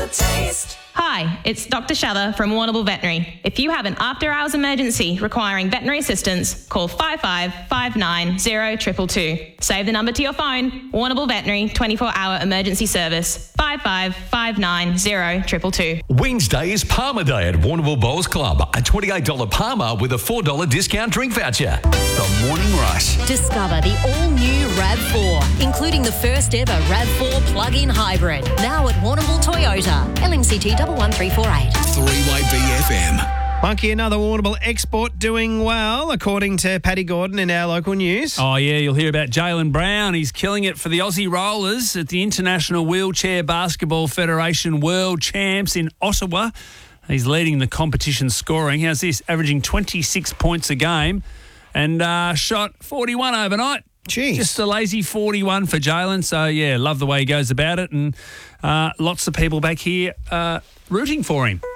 taste. Hi, it's Dr. Shather from Warrnambool Veterinary. If you have an after-hours emergency requiring veterinary assistance, call 5559 0222. Save the number to your phone. Warrnambool Veterinary 24-hour emergency service. 5559 0222. Wednesday is Palmer Day at Warrnambool Bowls Club. A $28 Palmer with a $4 discount drink voucher. The Morning Rush. Discover the all-new RAV4, including the first ever RAV4 plug-in hybrid. Now at Warrnambool Toyota. LMCT 11348. Three-way BFM. Monkey, another Warrnambool export doing well, according to Paddy Gordon in our local news. Oh, yeah, you'll hear about Jaylen Brown. He's killing it for the Aussie Rollers at the International Wheelchair Basketball Federation World Champs in Ottawa. He's leading the competition scoring. How's this? Averaging 26 points a game and shot 41 overnight. Jeez. Just a lazy 41 for Jaylen. So, yeah, love the way he goes about it. And lots of people back here rooting for him.